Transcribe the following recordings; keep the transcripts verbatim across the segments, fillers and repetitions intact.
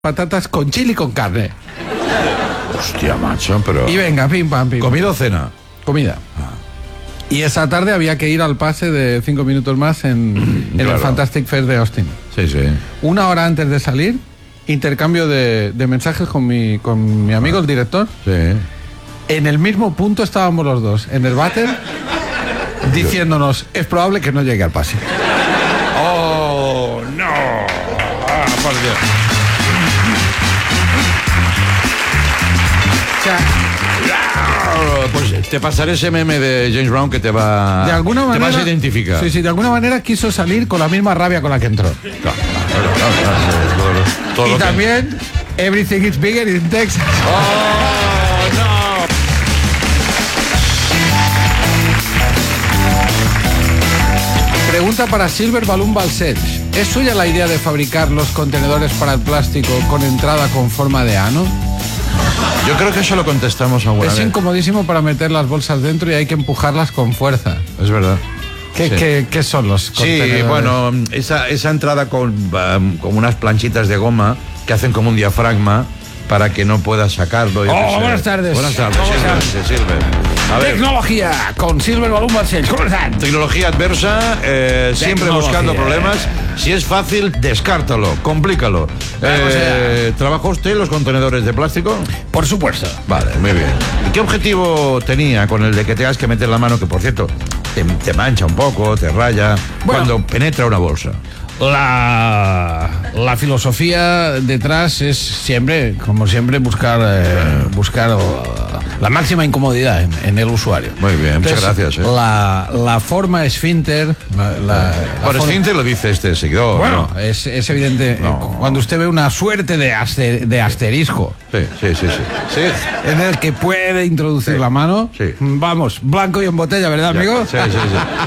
patatas con chili con carne. Hostia, macho, pero... Y venga, pim, pam, pim. ¿Comida o cena? Comida. Ah. Y esa tarde había que ir al pase de cinco minutos más en, en claro. el Fantastic Fair de Austin. Sí, sí. Una hora antes de salir, intercambio de, de mensajes con mi, con mi amigo, el director. Sí. En el mismo punto estábamos los dos, en el váter, diciéndonos, es probable que no llegue al pase. ¡Oh, no! ¡Ah, por Dios! O sea, pues te pasaré ese meme de James Brown que te va, de alguna manera, te vas a identificar. Sí, sí, de alguna manera quiso salir con la misma rabia con la que entró. Claro, claro, claro, claro, todo lo, todo y lo también, que... everything is bigger in Texas. ¡Oh, no! Pregunta para Silver Balloon Balset. ¿Es suya la idea de fabricar los contenedores para el plástico con entrada con forma de ano? Yo creo que eso lo contestamos alguna es vez. Es incomodísimo para meter las bolsas dentro y hay que empujarlas con fuerza. Es verdad. ¿Qué, sí. ¿qué, qué son los contenedores? Sí, bueno, esa, esa entrada con, um, con unas planchitas de goma que hacen como un diafragma para que no puedas sacarlo. Oh, buenas tardes. Buenas tardes, Silver, Silver. A ver. Tecnología con Silver Balloon Balset. ¿Cómo están? Tecnología adversa, eh, siempre buscando problemas. Si es fácil, descártalo, complícalo. Eh, ¿Trabaja usted los contenedores de plástico? Por supuesto. Vale, muy bien. ¿Y qué objetivo tenía con el de que tengas que meter la mano, que por cierto te, te mancha un poco, te raya, bueno, cuando penetra una bolsa? La, la filosofía detrás es siempre, como siempre, buscar eh, buscar la máxima incomodidad en, en el usuario. Muy bien, Entonces, muchas gracias. ¿eh? La, la forma esfínter... La, la, Por la esfínter lo dice este seguidor. Bueno, ¿no? es, es evidente. No. Cuando usted ve una suerte de, aster, de asterisco... Sí, sí, sí, sí. sí. En el que puede introducir sí. la mano, sí. vamos, blanco y en botella, ¿verdad, ya, amigo? Sí, sí,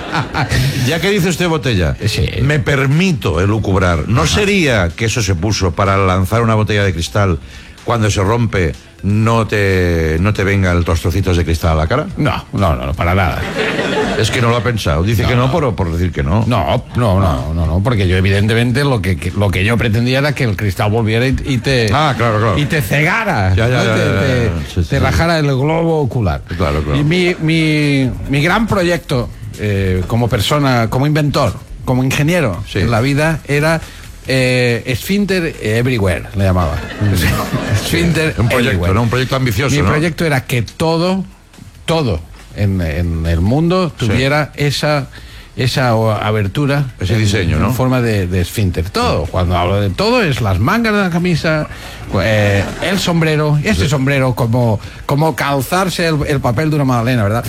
sí. Ya que dice usted botella, sí. me permito elucubrar. ¿No Ajá. sería que eso se puso para lanzar una botella de cristal cuando se rompe, no te, no te vengan los trocitos de cristal a la cara? No, no, no, no para nada. Es que no lo ha pensado. Dice no, que no por, por decir que no. No, no, no, no, no, porque yo evidentemente lo que, que lo que yo pretendía era que el cristal volviera y, y te ah, claro, claro. y te cegara, ya, ya, ¿no? ya, te, ya, ya, te, ya. Sí, sí, te rajara el globo ocular. Claro, claro. Y mi, mi, mi gran proyecto eh, como persona, como inventor, como ingeniero sí. en la vida era eh, Esfínter Everywhere, le llamaba. Sí. Esfínter Un proyecto, Everywhere. ¿no? Un proyecto ambicioso, Mi ¿no? proyecto era que todo, todo En, en el mundo tuviera sí. esa esa abertura, ese en, diseño, ¿no? En forma de, de esfínter. Todo, cuando hablo de todo, es las mangas de la camisa, eh, el sombrero, este sí. sombrero, como, como calzarse el, el papel de una magdalena, ¿verdad?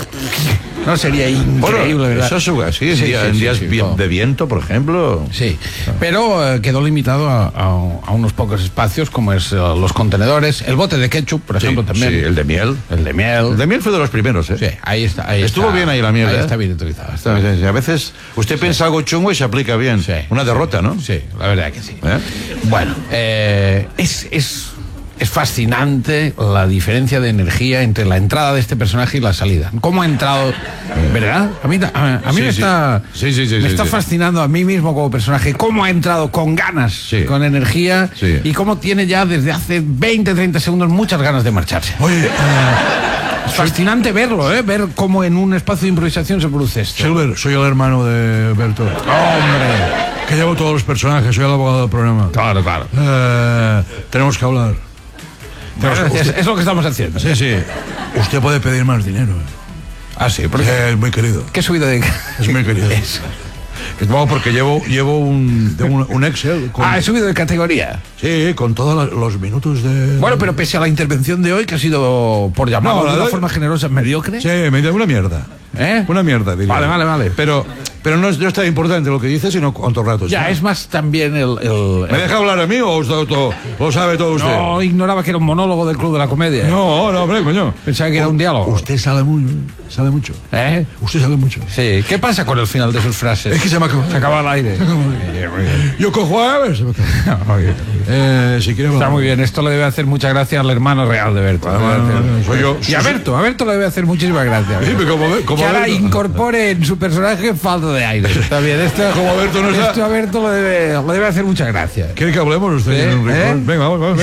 No sería increíble, bueno, ¿verdad? Eso es así, en, sí, día, sí, en sí, días sí, de viento, por ejemplo. Sí, pero eh, quedó limitado a, a, a unos pocos espacios, como es uh, los contenedores, el bote de ketchup, por ejemplo, sí, también. Sí, el de miel. El de miel. El de miel fue de los primeros, ¿eh? Sí, ahí está. Ahí Estuvo está, bien ahí la miel, ahí ¿eh? Está bien utilizado. Está bien, sí. A veces usted sí. piensa algo chungo y se aplica bien. Sí. Una derrota, ¿no? Sí, la verdad que sí. ¿Eh? Bueno, eh, es... es Es fascinante la diferencia de energía entre la entrada de este personaje y la salida. ¿Cómo ha entrado? ¿Verdad? A mí, a, a mí sí, me sí. está, sí, sí, sí, me sí, está sí. fascinando a mí mismo como personaje. ¿Cómo ha entrado con ganas, sí. con energía? Sí. Y cómo tiene ya desde hace veinte, treinta segundos muchas ganas de marcharse. Oye, uh, es fascinante verlo, ¿eh? Ver cómo en un espacio de improvisación se produce esto. Silver, soy el hermano de Berto. ¡Hombre! Que llevo todos los personajes, soy el abogado del programa. Claro, claro. Eh, tenemos que hablar. Bueno, es, es lo que estamos haciendo. Sí, sí. Usted puede pedir más dinero. Ah, sí, porque eh, es muy querido. ¿Qué subido de...? Es muy querido. Es... No, porque llevo, llevo un, un, un Excel. Con... Ah, he subido de categoría. Sí, con todos los minutos de... Bueno, pero pese a la intervención de hoy, que ha sido, por llamarlo no, de una de... forma generosa, mediocre. Sí, me dio una mierda. ¿Eh? Una mierda, diría. Vale, vale, vale. Pero, pero no, es, no es tan importante lo que dice, sino cuántos ratos. Ya, ¿no? es más también el... el ¿Me deja hablar a mí o lo, lo sabe todo usted? No, ignoraba que era un monólogo del Club de la Comedia. No, no, hombre, coño. Pensaba que era un diálogo. Usted sabe mucho, sabe mucho. ¿Eh? Usted sabe mucho. Sí. ¿Qué pasa con el final de sus frases? Es que se me acaba, se acaba el aire. Se acaba el aire. Yo cojo a ver, se me acaba. eh, si quiere Está muy bien. Esto le debe hacer mucha gracia al hermano real de Berto. Ah, no, no, no, soy yo. Y a Berto, a Berto le debe hacer muchísimas gracias. Sí, como, como ahora Alberto- incorpore en su personaje falta de aire. Está bien, esto, Como Alberto no está- esto a Alberto lo debe, lo debe hacer mucha gracia. ¿Quiere que hablemos usted ¿Eh? en un rincón? ¿Eh? Venga, vamos, vamos.